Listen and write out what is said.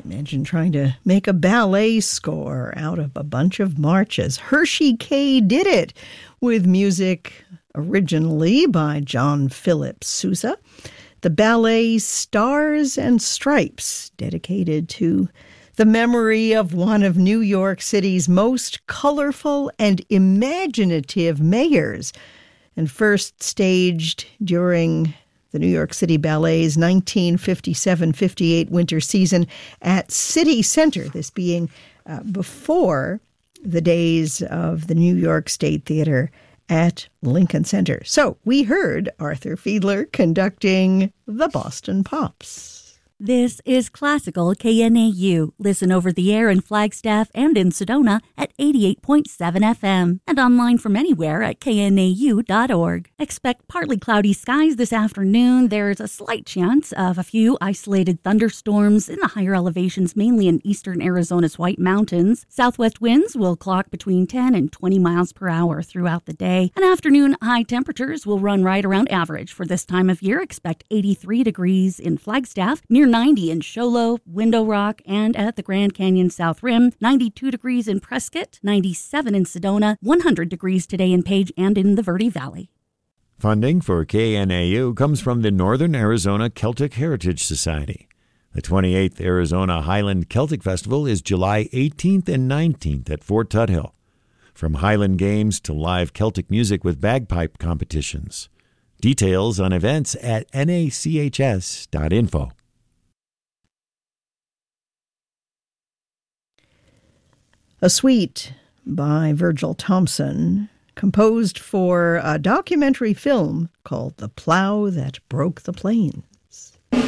Imagine trying to make a ballet score out of a bunch of marches. Hershey K did it with music originally by John Philip Sousa. The ballet Stars and Stripes, dedicated to the memory of one of New York City's most colorful and imaginative mayors, and first staged during the New York City Ballet's 1957-58 winter season at City Center, this being before the days of the New York State Theater at Lincoln Center. So we heard Arthur Fiedler conducting the Boston Pops. This is Classical KNAU. Listen over the air in Flagstaff and in Sedona at 88.7 FM and online from anywhere at knau.org. Expect partly cloudy skies this afternoon. There's a slight chance of a few isolated thunderstorms in the higher elevations, mainly in eastern Arizona's White Mountains. Southwest winds will clock between 10 and 20 miles per hour throughout the day. And afternoon high temperatures will run right around average for this time of year. Expect 83 degrees in Flagstaff, near 90 in Show Low, Window Rock, and at the Grand Canyon South Rim, 92 degrees in Prescott, 97 in Sedona, 100 degrees today in Page and in the Verde Valley. Funding for KNAU comes from the Northern Arizona Celtic Heritage Society. The 28th Arizona Highland Celtic Festival is July 18th and 19th at Fort Tuthill. From Highland Games to live Celtic music with bagpipe competitions. Details on events at nachs.info. A Suite by Virgil Thompson, composed for a documentary film called The Plow That Broke the Plains.